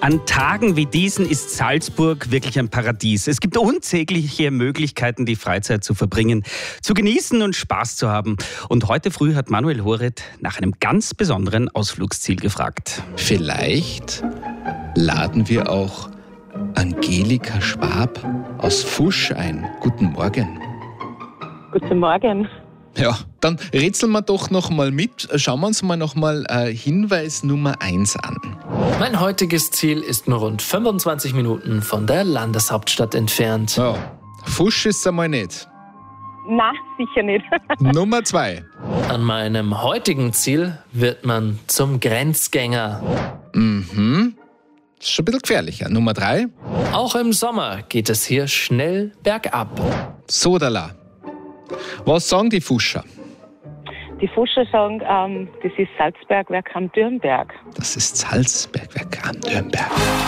An Tagen wie diesen ist Salzburg wirklich ein Paradies. Es gibt unzählige Möglichkeiten, die Freizeit zu verbringen, zu genießen und Spaß zu haben. Und heute früh hat Manuel Horet nach einem ganz besonderen Ausflugsziel gefragt. Vielleicht laden wir auch Angelika Schwab aus Fusch ein. Guten Morgen. Guten Morgen. Ja, dann rätseln wir doch noch mal mit. Schauen wir uns mal noch mal Hinweis Nummer 1 an. Mein heutiges Ziel ist nur rund 25 Minuten von der Landeshauptstadt entfernt. Ja, Fusch ist es einmal nicht. Na, sicher nicht. Nummer 2. An meinem heutigen Ziel wird man zum Grenzgänger. Ist schon ein bisschen gefährlicher. Nummer 3. Auch im Sommer geht es hier schnell bergab. Sodala. Was sagen die Fuscher? Die Fuscher sagen, das ist Salzbergwerk am Dürnberg. Das ist Salzbergwerk am Dürnberg.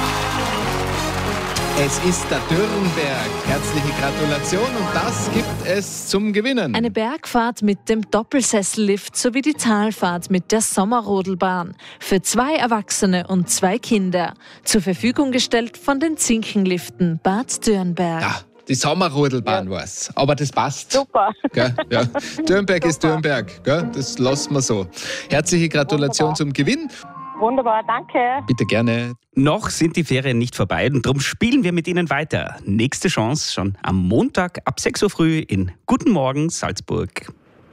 Es ist der Dürnberg. Herzliche Gratulation und das gibt es zum Gewinnen. Eine Bergfahrt mit dem Doppelsessellift sowie die Talfahrt mit der Sommerrodelbahn. Für 2 Erwachsene und 2 Kinder. Zur Verfügung gestellt von den Zinkenliften Bad Dürnberg. Ja, die Sommerrodelbahn war's. Aber das passt. Super. Gell? Ja. Dürnberg ist Dürnberg. Gell? Das lassen wir so. Herzliche Gratulation Wunderbar. zum Gewinn. Wunderbar, danke. Bitte gerne. Noch sind die Ferien nicht vorbei und darum spielen wir mit Ihnen weiter. Nächste Chance schon am Montag ab 6 Uhr früh in Guten Morgen Salzburg.